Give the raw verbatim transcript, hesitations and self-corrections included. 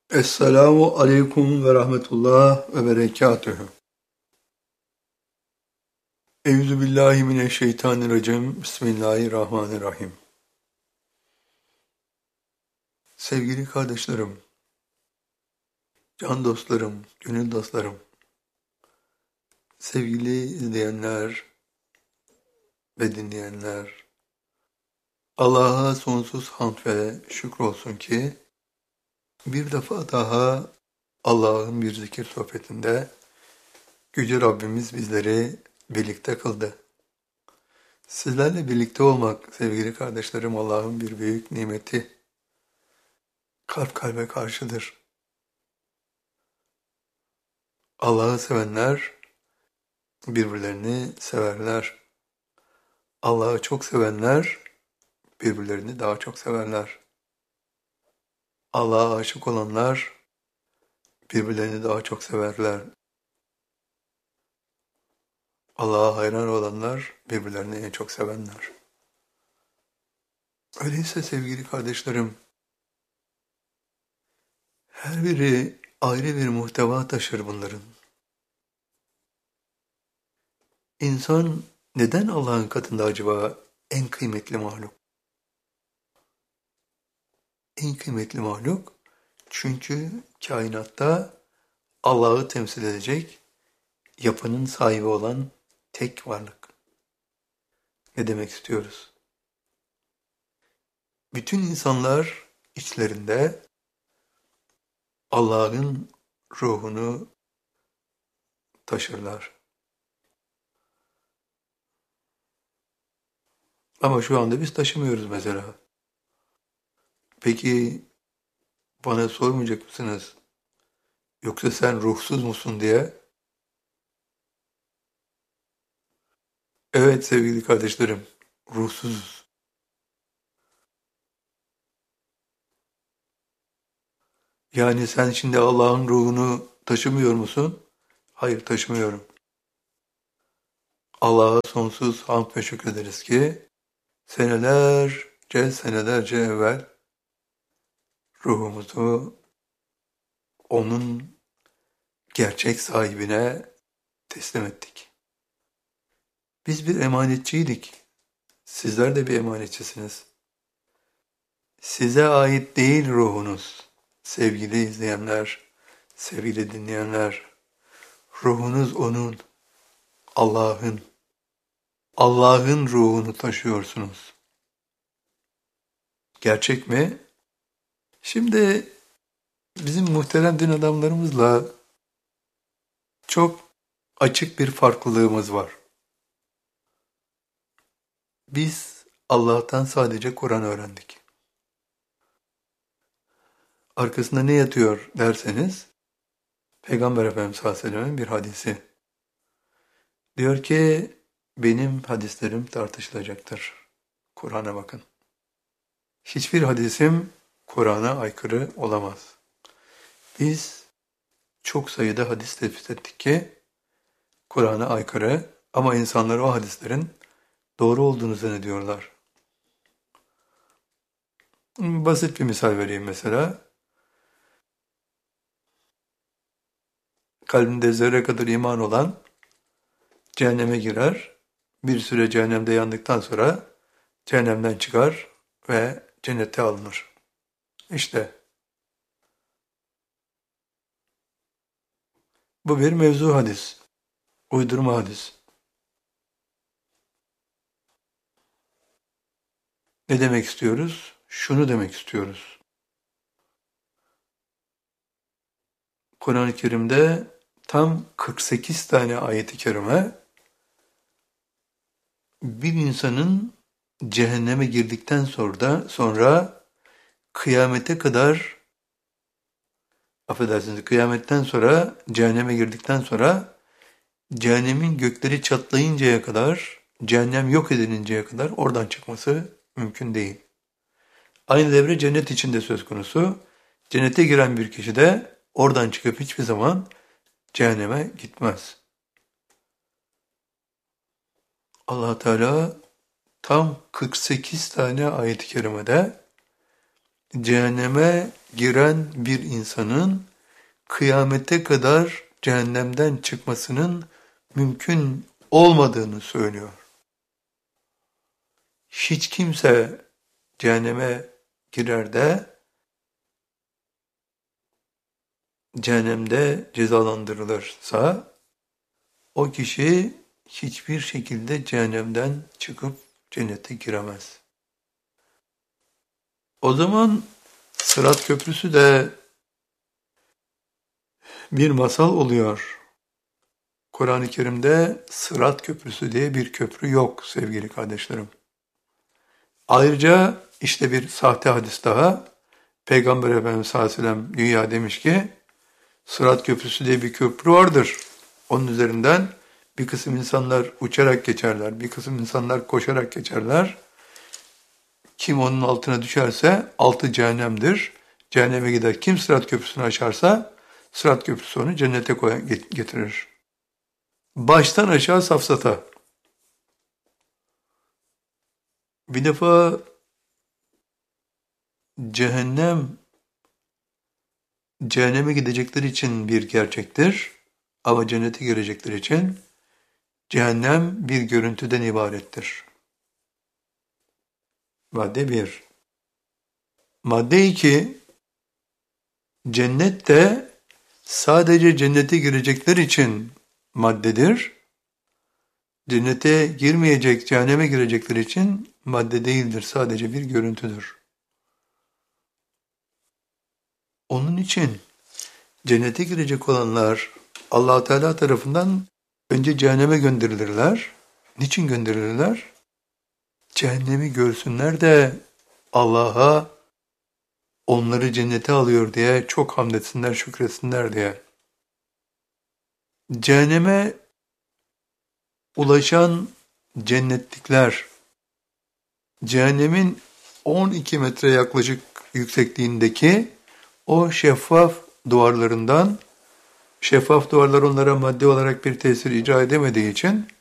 Esselamu aleyküm ve rahmetullah ve berekatühü. Euzu billahi mineşşeytanirracim. Bismillahirrahmanirrahim. Sevgili kardeşlerim, can dostlarım, gönül dostlarım, sevgili izleyenler ve dinleyenler, Allah'a sonsuz hamd ve şükür olsun ki bir defa daha Allah'ın bir zikir sohbetinde Yüce Rabbimiz bizleri birlikte kıldı. Sizlerle birlikte olmak sevgili kardeşlerim Allah'ın bir büyük nimeti. Kalp kalbe karşıdır. Allah'ı sevenler birbirlerini severler. Allah'ı çok sevenler birbirlerini daha çok severler. Allah'a aşık olanlar birbirlerini daha çok severler. Allah'a hayran olanlar birbirlerini en çok sevenler. Öyleyse sevgili kardeşlerim, her biri ayrı bir muhteva taşır bunların. İnsan neden Allah'ın katında acaba en kıymetli mahluk? En kıymetli mahluk çünkü kainatta Allah'ı temsil edecek yapının sahibi olan tek varlık. Ne demek istiyoruz? Bütün insanlar içlerinde Allah'ın ruhunu taşırlar. Ama şu anda biz taşımıyoruz mesela. Peki bana sormayacak mısınız? Yoksa sen ruhsuz musun diye? Evet sevgili kardeşlerim, ruhsuzuz. Yani sen şimdi Allah'ın ruhunu taşımıyor musun? Hayır, taşımıyorum. Allah'a sonsuz hamd ve şükrederiz ki senelerce senelerce evvel ruhumuzu onun gerçek sahibine teslim ettik. Biz bir emanetçiydik. Sizler de bir emanetçisiniz. Size ait değil ruhunuz. Sevgili izleyenler, sevgili dinleyenler, ruhunuz onun, Allah'ın. Allah'ın ruhunu taşıyorsunuz. Gerçek mi? Şimdi bizim muhterem din adamlarımızla çok açık bir farklılığımız var. Biz Allah'tan sadece Kur'an öğrendik. Arkasında ne yatıyor derseniz, Peygamber Efendimiz sallallahu aleyhi ve sellem'in bir hadisi. Diyor ki, benim hadislerim tartışılacaktır. Kur'an'a bakın. Hiçbir hadisim Kur'an'a aykırı olamaz. Biz çok sayıda hadis tespit ettik ki Kur'an'a aykırı ama insanlar o hadislerin doğru olduğunu zannediyorlar. Basit bir misal vereyim mesela. Kalbinde zerre kadar iman olan cehenneme girer. Bir süre cehennemde yandıktan sonra cehennemden çıkar ve cennete alınır. İşte bu bir mevzu hadis. Uydurma hadis. Ne demek istiyoruz? Şunu demek istiyoruz. Kur'an-ı Kerim'de tam kırk sekiz tane ayet-i kerime bir insanın cehenneme girdikten sonra da sonra kıyamete kadar affedersiniz kıyametten sonra cehenneme girdikten sonra cehennemin gökleri çatlayıncaya kadar cehennem yok edilinceye kadar oradan çıkması mümkün değil. Aynı devre cennet içinde söz konusu. Cennete giren bir kişi de oradan çıkıp hiçbir zaman cehenneme gitmez. Allah Teala tam kırk sekiz tane ayet-i kerimede cehenneme giren bir insanın kıyamete kadar cehennemden çıkmasının mümkün olmadığını söylüyor. Hiç kimse cehenneme girer de cehennemde cezalandırılırsa o kişi hiçbir şekilde cehennemden çıkıp cennete giremez. O zaman Sırat Köprüsü de bir masal oluyor. Kur'an-ı Kerim'de Sırat Köprüsü diye bir köprü yok sevgili kardeşlerim. Ayrıca işte bir sahte hadis daha. Peygamber Efendimiz sallallahu aleyhi ve sellem dünya demiş ki Sırat Köprüsü diye bir köprü vardır. Onun üzerinden bir kısım insanlar uçarak geçerler, bir kısım insanlar koşarak geçerler. Kim onun altına düşerse altı cehennemdir. Cehenneme gider. Kim Sırat Köprüsü'nü aşarsa Sırat Köprüsü onu cennete getirir. Baştan aşağı safsata. Bir defa cehennem, cehenneme gidecekler için bir gerçektir ama cennete girecekler için cehennem bir görüntüden ibarettir. Madde bir. Madde iki, cennet de sadece cennete girecekler için maddedir. Cennete girmeyecek, cehenneme girecekler için madde değildir, sadece bir görüntüdür. Onun için cennete girecek olanlar Allah Teala tarafından önce cehenneme gönderilirler. Niçin gönderilirler? Cehennemi görsünler de Allah'a onları cennete alıyor diye çok hamd etsinler, şükretsinler diye. Cehenneme ulaşan cennetlikler, cehennemin on iki metre yaklaşık yüksekliğindeki o şeffaf duvarlarından, şeffaf duvarlar onlara maddi olarak bir tesir icra edemediği için